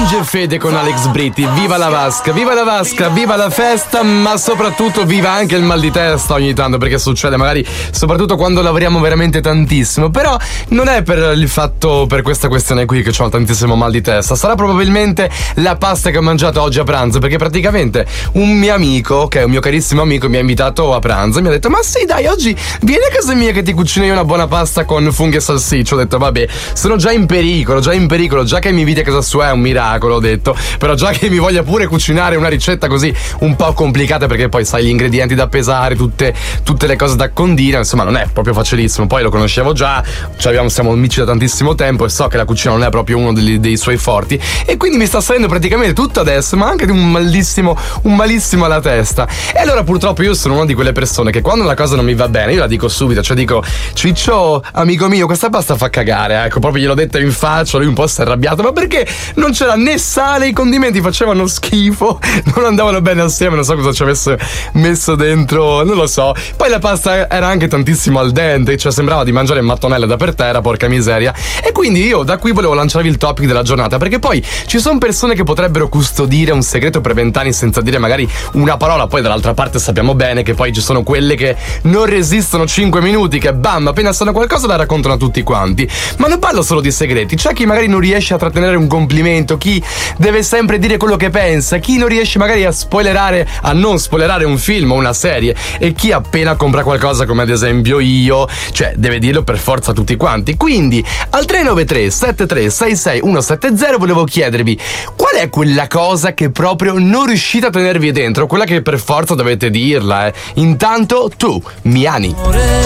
Ange Fede con Alex Britti. Viva la vasca, viva la vasca, viva la festa, ma soprattutto viva anche il mal di testa ogni tanto, perché succede magari soprattutto quando lavoriamo veramente tantissimo. Però non è per il fatto, per questa questione qui, che ho tantissimo mal di testa. Sarà probabilmente la pasta che ho mangiato oggi a pranzo, perché praticamente un mio amico, che è un mio carissimo amico, mi ha invitato a pranzo e mi ha detto: ma sì, dai, oggi vieni a casa mia che ti cucino io una buona pasta con funghi e salsiccia. Ho detto: vabbè, sono già in pericolo, già che mi inviti a casa sua è un miracolo, ho detto, però già che mi voglia pure cucinare una ricetta così un po' complicata, perché poi sai, gli ingredienti da pesare, tutte le cose da condire, insomma non è proprio facilissimo. Poi lo conoscevo già, siamo amici da tantissimo tempo e so che la cucina non è proprio uno dei suoi forti, e quindi mi sta salendo praticamente tutto adesso, ma anche un malissimo alla testa. E allora purtroppo io sono una di quelle persone che quando una cosa non mi va bene io la dico subito, cioè dico: Ciccio, amico mio, questa pasta fa cagare, ecco, proprio gliel'ho detta in faccia. Lui un po' si è arrabbiato, ma perché non c'era né sale, i condimenti facevano schifo, non andavano bene assieme, non so cosa ci avesse messo dentro, non lo so. Poi la pasta era anche tantissimo al dente, cioè sembrava di mangiare mattonelle da per terra, porca miseria. E quindi io da qui volevo lanciarvi il topic della giornata, perché poi ci sono persone che potrebbero custodire un segreto per 20 anni senza dire magari una parola. Poi dall'altra parte sappiamo bene che poi ci sono quelle che non resistono 5 minuti, che bam, appena sanno qualcosa la raccontano a tutti quanti. Ma non parlo solo di segreti, c'è chi magari non riesce a trattenere un complimento, chi deve sempre dire quello che pensa, chi non riesce magari a non spoilerare un film o una serie, e chi appena compra qualcosa, come ad esempio io, cioè deve dirlo per forza a tutti quanti. Quindi al 393 7366 170 volevo chiedervi: qual è quella cosa che proprio non riuscite a tenervi dentro, quella che per forza dovete dirla, Intanto tu, Miani.